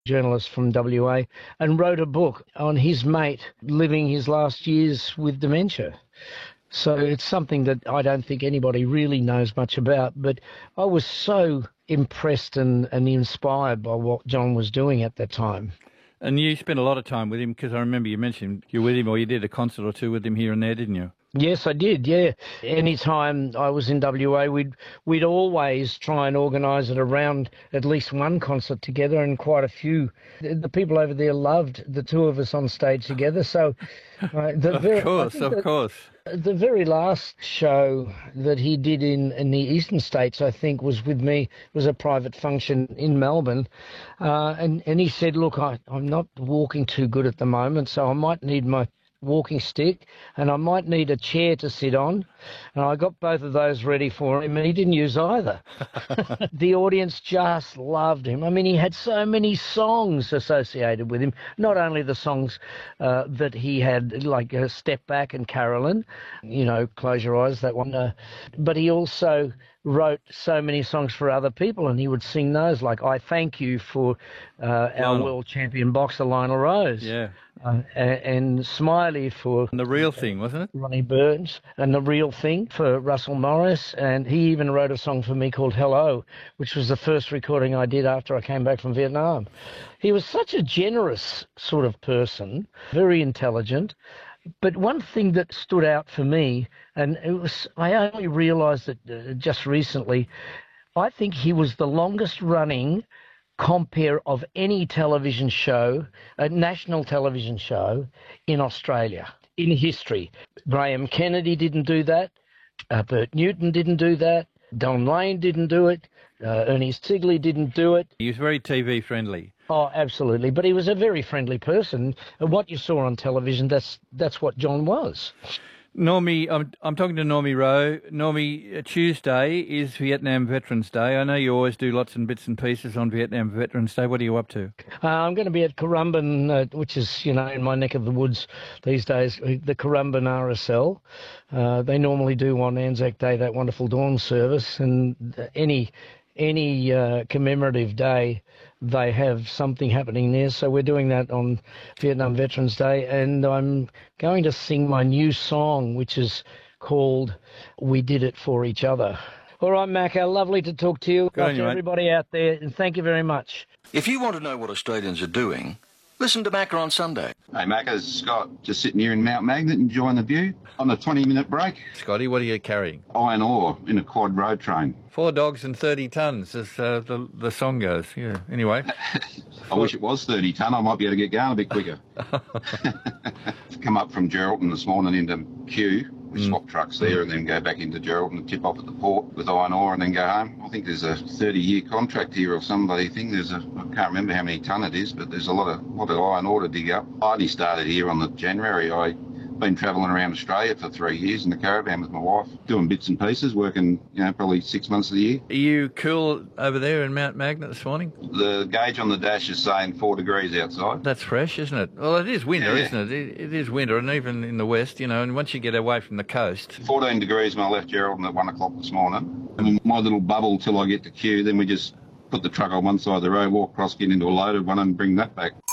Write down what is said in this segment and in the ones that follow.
journalist from WA, and wrote a book on his mate living his last years with dementia. So it's something that I don't think anybody really knows much about, but I was so impressed and inspired by what John was doing at that time. And you spent a lot of time with him, because I remember you mentioned you were with him, or you did a concert or two with him here and there, didn't you? Yes, I did, yeah. Anytime I was in WA, we'd always try and organise it around at least one concert together, and quite a few. The people over there loved the two of us on stage together. So, of course. The very last show that he did in the Eastern States, I think, was with me. It was a private function in Melbourne. And he said, look, I'm not walking too good at the moment, so I might need my walking stick and I might need a chair to sit on. And I got both of those ready for him, and he didn't use either. The audience just loved him. I mean, he had so many songs associated with him, not only the songs that he had, like Step Back and Carolyn, Close Your Eyes, that one, but he also wrote so many songs for other people, and he would sing those, like I Thank You for our world champion boxer Lionel Rose. Yeah. And Smiley for... And The Real Thing, wasn't it? Ronnie Burns, and The Real Thing for Russell Morris, and he even wrote a song for me called Hello, which was the first recording I did after I came back from Vietnam. He was such a generous sort of person, very intelligent. But one thing that stood out for me, and I only realised it just recently, I think he was the longest running compere of any television show, a national television show in Australia, in history. Graham Kennedy didn't do that. Bert Newton didn't do that. Don Lane didn't do it. Ernie Sigley didn't do it. He was very TV friendly. Oh, absolutely. But he was a very friendly person. And what you saw on television, that's what John was. Normie, I'm talking to Normie Rowe. Normie, Tuesday is Vietnam Veterans Day. I know you always do lots and bits and pieces on Vietnam Veterans Day. What are you up to? I'm going to be at Currumbin, which is, in my neck of the woods these days, the Currumbin RSL. They normally do on Anzac Day that wonderful dawn service, and any commemorative day, they have something happening there. So we're doing that on Vietnam Veterans Day, and I'm going to sing my new song, which is called We Did It For Each Other. All right, Macca, lovely to talk to you. Good on you, everybody out there, and thank you very much. If you want to know what Australians are doing, listen to Macca on Sunday. Hey, Macca, it's Scott, just sitting here in Mount Magnet enjoying the view on a 20-minute break. Scotty, what are you carrying? Iron ore in a quad road train. 4 dogs and 30 tonnes, as the song goes. Yeah. Anyway. I wish it was 30 tonne. I might be able to get going a bit quicker. Come up from Geraldton this morning into Kew. We swap trucks there and then go back into Geraldton and tip off at the port with iron ore and then go home. I think there's a 30-year contract here or somebody thing. I can't remember how many tonne it is, but there's a lot of iron ore to dig up. I only started here on the January. I've been travelling around Australia for 3 years in the caravan with my wife, doing bits and pieces, working, probably 6 months of the year. Are you cool over there in Mount Magnet this morning? The gauge on the dash is saying 4 degrees outside. That's fresh, isn't it? Well, it is winter, isn't it? It is winter, and even in the west, and once you get away from the coast. 14 degrees when I left Geraldton at 1 o'clock this morning. And my little bubble till I get to Kew, then we just put the truck on one side of the road, walk across, get into a loaded one and bring that back.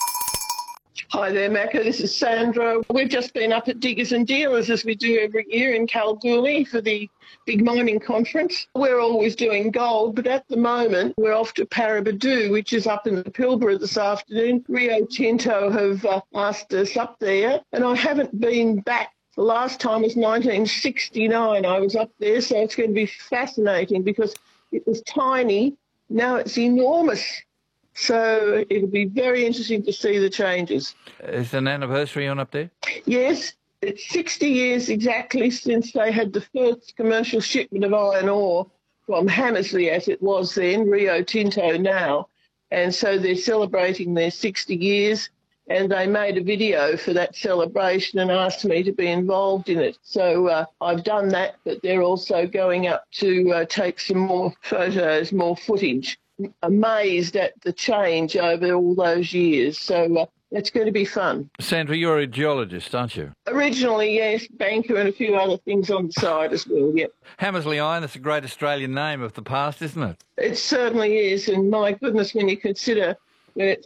Hi there, Macca. This is Sandra. We've just been up at Diggers and Dealers, as we do every year in Kalgoorlie for the big mining conference. We're always doing gold, but at the moment we're off to Paraburdoo, which is up in the Pilbara this afternoon. Rio Tinto have asked us up there, and I haven't been back. The last time was 1969 I was up there, so it's going to be fascinating because it was tiny. Now it's enormous. So it'll be very interesting to see the changes. Is an anniversary on up there? Yes, it's 60 years exactly since they had the first commercial shipment of iron ore from Hamersley, as it was then, Rio Tinto now. And so they're celebrating their 60 years, and they made a video for that celebration and asked me to be involved in it. So I've done that, but they're also going up to take some more photos, more footage. Amazed at the change over all those years. So it's going to be fun. Sandra, you're a geologist, aren't you? Originally, yes, banker and a few other things on the side as well, yep. Hamersley Iron, that's a great Australian name of the past, isn't it? It certainly is, and my goodness, when you consider when it